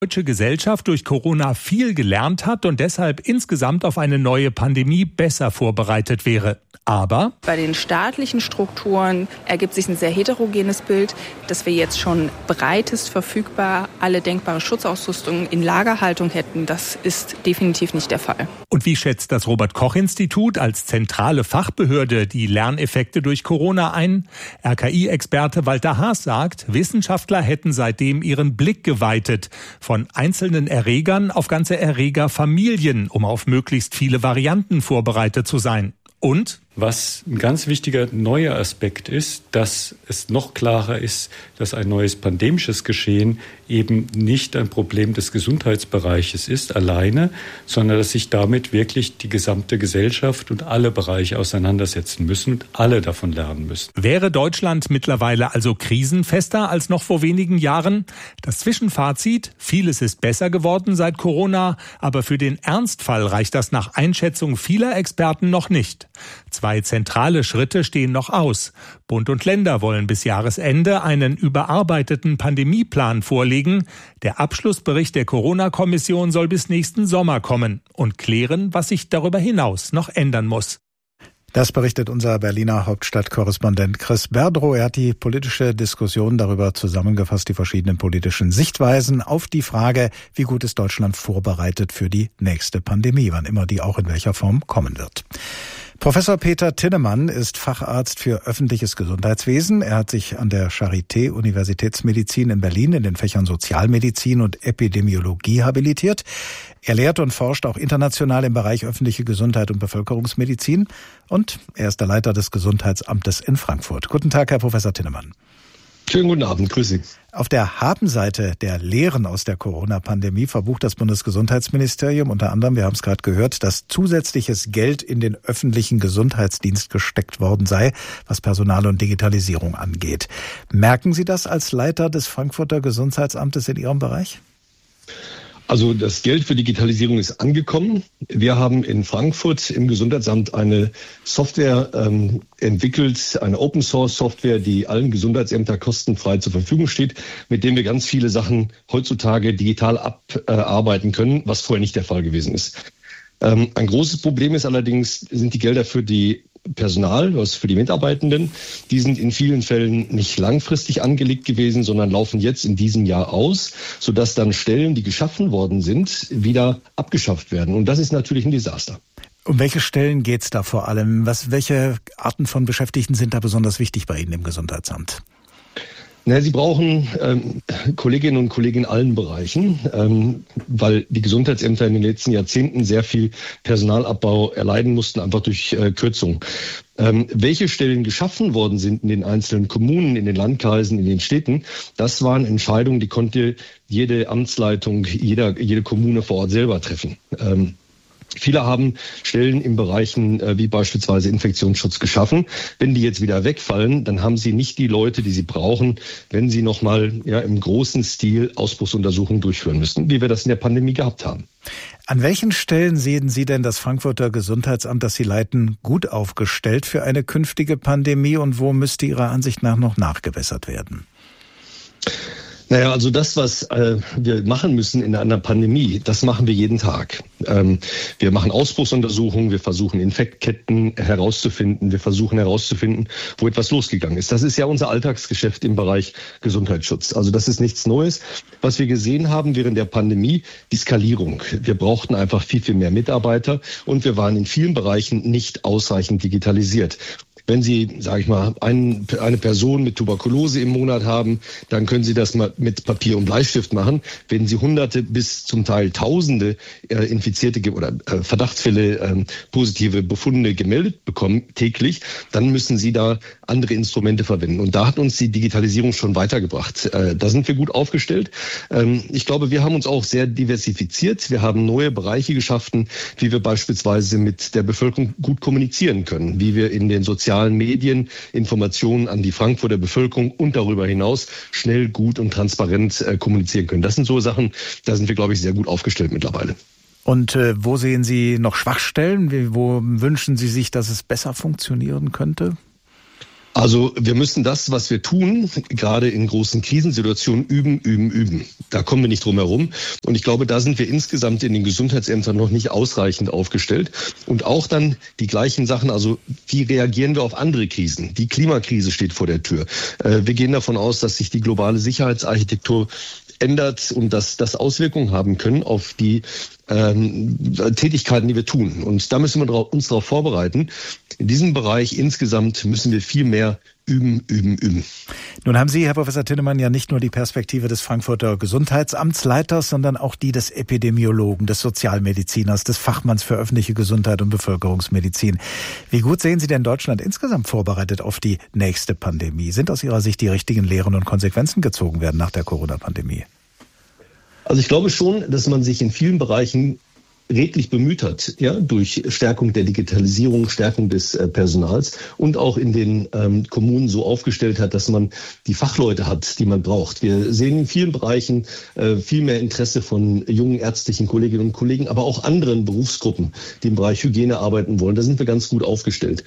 Deutsche Gesellschaft durch Corona viel gelernt hat und deshalb insgesamt auf eine neue Pandemie besser vorbereitet wäre. Aber bei den staatlichen Strukturen ergibt sich ein sehr heterogenes Bild, dass wir jetzt schon breitest verfügbar alle denkbare Schutzausrüstung in Lagerhaltung hätten. Das ist definitiv nicht der Fall. Und wie schätzt das Robert-Koch-Institut als zentrale Fachbehörde die Lerneffekte durch Corona ein? RKI-Experte Walter Haas sagt, Wissenschaftler hätten seitdem ihren Blick geweitet. Von einzelnen Erregern auf ganze Erregerfamilien, um auf möglichst viele Varianten vorbereitet zu sein. Und was ein ganz wichtiger neuer Aspekt ist, dass es noch klarer ist, dass ein neues pandemisches Geschehen eben nicht ein Problem des Gesundheitsbereiches ist alleine, sondern dass sich damit wirklich die gesamte Gesellschaft und alle Bereiche auseinandersetzen müssen und alle davon lernen müssen. Wäre Deutschland mittlerweile also krisenfester als noch vor wenigen Jahren? Das Zwischenfazit: Vieles ist besser geworden seit Corona, aber für den Ernstfall reicht das nach Einschätzung vieler Experten noch nicht. 2 zentrale Schritte stehen noch aus. Bund und Länder wollen bis Jahresende einen überarbeiteten Pandemieplan vorlegen. Der Abschlussbericht der Corona-Kommission soll bis nächsten Sommer kommen und klären, was sich darüber hinaus noch ändern muss. Das berichtet unser Berliner Hauptstadtkorrespondent Chris Berdrow. Er hat die politische Diskussion darüber zusammengefasst, die verschiedenen politischen Sichtweisen auf die Frage, wie gut ist Deutschland vorbereitet für die nächste Pandemie, wann immer die auch in welcher Form kommen wird. Professor Peter Tinnemann ist Facharzt für öffentliches Gesundheitswesen. Er hat sich an der Charité Universitätsmedizin in Berlin in den Fächern Sozialmedizin und Epidemiologie habilitiert. Er lehrt und forscht auch international im Bereich öffentliche Gesundheit und Bevölkerungsmedizin. Und er ist der Leiter des Gesundheitsamtes in Frankfurt. Guten Tag, Herr Professor Tinnemann. Schönen guten Abend, grüße Sie. Auf der Habenseite der Lehren aus der Corona-Pandemie verbucht das Bundesgesundheitsministerium unter anderem, wir haben es gerade gehört, dass zusätzliches Geld in den öffentlichen Gesundheitsdienst gesteckt worden sei, was Personal und Digitalisierung angeht. Merken Sie das als Leiter des Frankfurter Gesundheitsamtes in Ihrem Bereich? Also das Geld für Digitalisierung ist angekommen. Wir haben in Frankfurt im Gesundheitsamt eine Software entwickelt, eine Open-Source-Software, die allen Gesundheitsämtern kostenfrei zur Verfügung steht, mit dem wir ganz viele Sachen heutzutage digital abarbeiten können, was vorher nicht der Fall gewesen ist. Ein großes Problem ist allerdings, sind die Gelder für die Personal, also für die Mitarbeitenden. Die sind in vielen Fällen nicht langfristig angelegt gewesen, sondern laufen jetzt in diesem Jahr aus, sodass dann Stellen, die geschaffen worden sind, wieder abgeschafft werden. Und das ist natürlich ein Desaster. Um welche Stellen geht es da vor allem? Welche Arten von Beschäftigten sind da besonders wichtig bei Ihnen im Gesundheitsamt? Sie brauchen Kolleginnen und Kollegen in allen Bereichen, weil die Gesundheitsämter in den letzten Jahrzehnten sehr viel Personalabbau erleiden mussten, einfach durch Kürzung. Welche Stellen geschaffen worden sind in den einzelnen Kommunen, in den Landkreisen, in den Städten, das waren Entscheidungen, die konnte jede Amtsleitung, jede Kommune vor Ort selber treffen. Viele haben Stellen in Bereichen wie beispielsweise Infektionsschutz geschaffen. Wenn die jetzt wieder wegfallen, dann haben sie nicht die Leute, die sie brauchen, wenn sie nochmal im großen Stil Ausbruchsuntersuchungen durchführen müssen, wie wir das in der Pandemie gehabt haben. An welchen Stellen sehen Sie denn das Frankfurter Gesundheitsamt, das Sie leiten, gut aufgestellt für eine künftige Pandemie und wo müsste Ihrer Ansicht nach noch nachgebessert werden? Also das, was wir machen müssen in einer Pandemie, das machen wir jeden Tag. Wir machen Ausbruchsuntersuchungen, wir versuchen Infektketten herauszufinden, wir versuchen herauszufinden, wo etwas losgegangen ist. Das ist ja unser Alltagsgeschäft im Bereich Gesundheitsschutz. Also das ist nichts Neues. Was wir gesehen haben während der Pandemie, die Skalierung. Wir brauchten einfach viel, viel mehr Mitarbeiter und wir waren in vielen Bereichen nicht ausreichend digitalisiert. Wenn Sie, sage ich mal, eine Person mit Tuberkulose im Monat haben, dann können Sie das mal mit Papier und Bleistift machen. Wenn Sie Hunderte bis zum Teil Tausende Infizierte oder Verdachtsfälle, positive Befunde gemeldet bekommen täglich, dann müssen Sie da andere Instrumente verwenden. Und da hat uns die Digitalisierung schon weitergebracht. Da sind wir gut aufgestellt. Ich glaube, wir haben uns auch sehr diversifiziert. Wir haben neue Bereiche geschaffen, wie wir beispielsweise mit der Bevölkerung gut kommunizieren können, wie wir in den sozialen Medien Informationen an die Frankfurter Bevölkerung und darüber hinaus schnell, gut und transparent kommunizieren können. Das sind so Sachen, da sind wir, glaube ich, sehr gut aufgestellt mittlerweile. Und wo sehen Sie noch Schwachstellen? Wo wünschen Sie sich, dass es besser funktionieren könnte? Also wir müssen das, was wir tun, gerade in großen Krisensituationen üben. Da kommen wir nicht drum herum. Und ich glaube, da sind wir insgesamt in den Gesundheitsämtern noch nicht ausreichend aufgestellt. Und auch dann die gleichen Sachen, also wie reagieren wir auf andere Krisen? Die Klimakrise steht vor der Tür. Wir gehen davon aus, dass sich die globale Sicherheitsarchitektur ändert und dass das Auswirkungen haben können auf die Tätigkeiten, die wir tun. Und da müssen wir uns darauf vorbereiten. In diesem Bereich insgesamt müssen wir viel mehr üben. Nun haben Sie, Herr Professor Tinnemann, ja nicht nur die Perspektive des Frankfurter Gesundheitsamtsleiters, sondern auch die des Epidemiologen, des Sozialmediziners, des Fachmanns für öffentliche Gesundheit und Bevölkerungsmedizin. Wie gut sehen Sie denn Deutschland insgesamt vorbereitet auf die nächste Pandemie? Sind aus Ihrer Sicht die richtigen Lehren und Konsequenzen gezogen werden nach der Corona-Pandemie? Also ich glaube schon, dass man sich in vielen Bereichen redlich bemüht hat, ja, durch Stärkung der Digitalisierung, Stärkung des Personals und auch in den Kommunen so aufgestellt hat, dass man die Fachleute hat, die man braucht. Wir sehen in vielen Bereichen viel mehr Interesse von jungen ärztlichen Kolleginnen und Kollegen, aber auch anderen Berufsgruppen, die im Bereich Hygiene arbeiten wollen. Da sind wir ganz gut aufgestellt.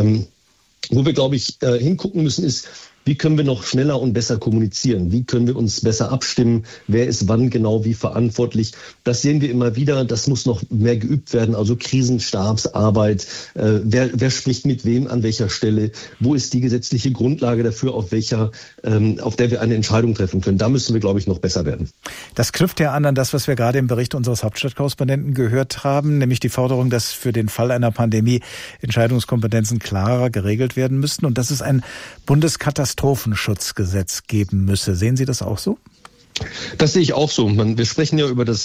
Wo wir, glaube ich, hingucken müssen, ist, wie können wir noch schneller und besser kommunizieren? Wie können wir uns besser abstimmen? Wer ist wann genau wie verantwortlich? Das sehen wir immer wieder. Das muss noch mehr geübt werden. Also Krisenstabsarbeit. Wer spricht mit wem an welcher Stelle? Wo ist die gesetzliche Grundlage dafür, auf der wir eine Entscheidung treffen können? Da müssen wir, glaube ich, noch besser werden. Das knüpft ja an das, was wir gerade im Bericht unseres Hauptstadtkorrespondenten gehört haben, nämlich die Forderung, dass für den Fall einer Pandemie Entscheidungskompetenzen klarer geregelt werden müssten und dass es ein Bundeskatastrofenschutzgesetz geben müsse. Sehen Sie das auch so? Das sehe ich auch so. Wir sprechen ja über das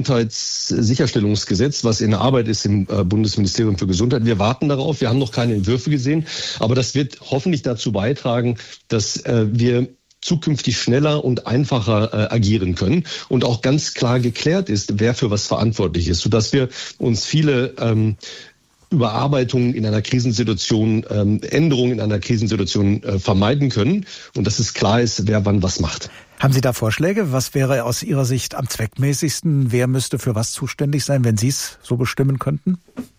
Gesundheitssicherstellungsgesetz, was in der Arbeit ist im Bundesministerium für Gesundheit. Wir warten darauf. Wir haben noch keine Entwürfe gesehen. Aber das wird hoffentlich dazu beitragen, dass wir zukünftig schneller und einfacher agieren können und auch ganz klar geklärt ist, wer für was verantwortlich ist, sodass wir uns viele Überarbeitungen in einer Krisensituation, Änderungen in einer Krisensituation vermeiden können und dass es klar ist, wer wann was macht. Haben Sie da Vorschläge? Was wäre aus Ihrer Sicht am zweckmäßigsten? Wer müsste für was zuständig sein, wenn Sie es so bestimmen könnten?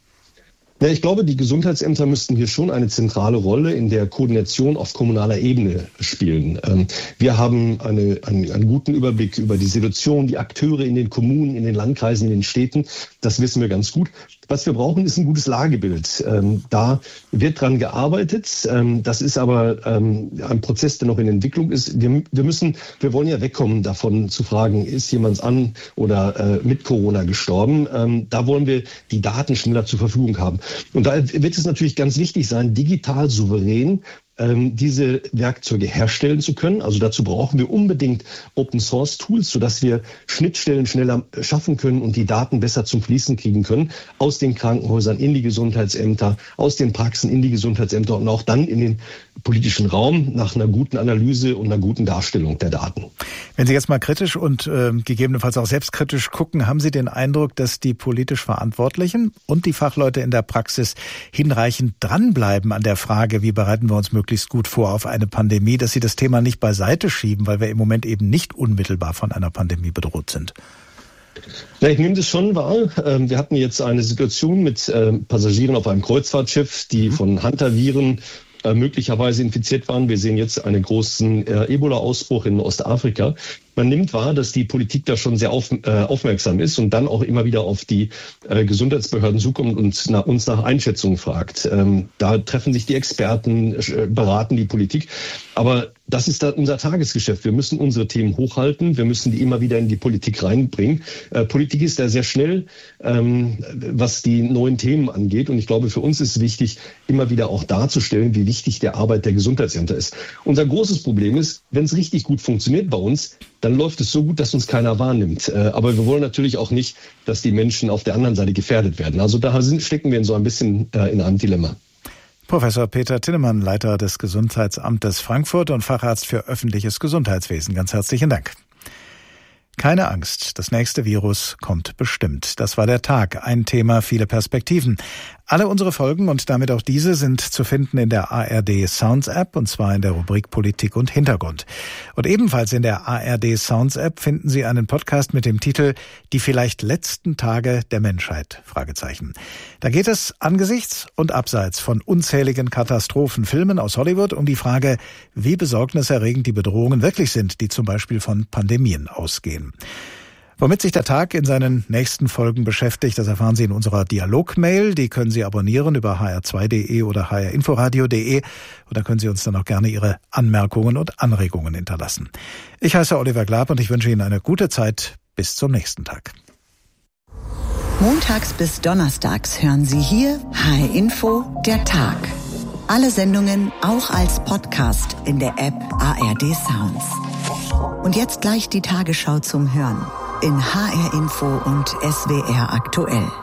Ja, ich glaube, die Gesundheitsämter müssten hier schon eine zentrale Rolle in der Koordination auf kommunaler Ebene spielen. Wir haben einen guten Überblick über die Situation, die Akteure in den Kommunen, in den Landkreisen, in den Städten. Das wissen wir ganz gut. Was wir brauchen, ist ein gutes Lagebild. Da wird dran gearbeitet. Das ist aber ein Prozess, der noch in Entwicklung ist. Wir wollen ja wegkommen davon zu fragen, ist jemand an oder mit Corona gestorben? Da wollen wir die Daten schneller zur Verfügung haben. Und da wird es natürlich ganz wichtig sein, digital souverän diese Werkzeuge herstellen zu können. Also dazu brauchen wir unbedingt Open-Source-Tools, sodass wir Schnittstellen schneller schaffen können und die Daten besser zum Fließen kriegen können, aus den Krankenhäusern in die Gesundheitsämter, aus den Praxen in die Gesundheitsämter und auch dann in den politischen Raum nach einer guten Analyse und einer guten Darstellung der Daten. Wenn Sie jetzt mal kritisch und gegebenenfalls auch selbstkritisch gucken, haben Sie den Eindruck, dass die politisch Verantwortlichen und die Fachleute in der Praxis hinreichend dranbleiben an der Frage, wie bereiten wir uns möglichst gut vor auf eine Pandemie, dass sie das Thema nicht beiseite schieben, weil wir im Moment eben nicht unmittelbar von einer Pandemie bedroht sind? Ja, ich nehme das schon wahr. Wir hatten jetzt eine Situation mit Passagieren auf einem Kreuzfahrtschiff, die von Hantaviren möglicherweise infiziert waren. Wir sehen jetzt einen großen Ebola-Ausbruch in Ostafrika. Man nimmt wahr, dass die Politik da schon sehr aufmerksam ist und dann auch immer wieder auf die Gesundheitsbehörden zukommt und uns nach Einschätzungen fragt. Da treffen sich die Experten, beraten die Politik. Aber das ist da unser Tagesgeschäft. Wir müssen unsere Themen hochhalten. Wir müssen die immer wieder in die Politik reinbringen. Politik ist da sehr schnell, was die neuen Themen angeht. Und ich glaube, für uns ist wichtig, immer wieder auch darzustellen, wie wichtig die Arbeit der Gesundheitsämter ist. Unser großes Problem ist, wenn es richtig gut funktioniert bei uns, dann läuft es so gut, dass uns keiner wahrnimmt. Aber wir wollen natürlich auch nicht, dass die Menschen auf der anderen Seite gefährdet werden. Also da stecken wir in so ein bisschen in einem Dilemma. Professor Peter Tinnemann, Leiter des Gesundheitsamtes Frankfurt und Facharzt für öffentliches Gesundheitswesen. Ganz herzlichen Dank. Keine Angst, das nächste Virus kommt bestimmt. Das war der Tag. Ein Thema, viele Perspektiven. Alle unsere Folgen und damit auch diese sind zu finden in der ARD Sounds App, und zwar in der Rubrik Politik und Hintergrund. Und ebenfalls in der ARD Sounds App finden Sie einen Podcast mit dem Titel Die vielleicht letzten Tage der Menschheit? Fragezeichen. Da geht es angesichts und abseits von unzähligen Katastrophenfilmen aus Hollywood um die Frage, wie besorgniserregend die Bedrohungen wirklich sind, die zum Beispiel von Pandemien ausgehen. Womit sich der Tag in seinen nächsten Folgen beschäftigt, das erfahren Sie in unserer Dialogmail. Die können Sie abonnieren über hr2.de oder hrinforadio.de. Und da können Sie uns dann auch gerne Ihre Anmerkungen und Anregungen hinterlassen. Ich heiße Oliver Glab und ich wünsche Ihnen eine gute Zeit. Bis zum nächsten Tag. Montags bis donnerstags hören Sie hier HR Info, der Tag. Alle Sendungen auch als Podcast in der App ARD Sounds. Und jetzt gleich die Tagesschau zum Hören in HR Info und SWR aktuell.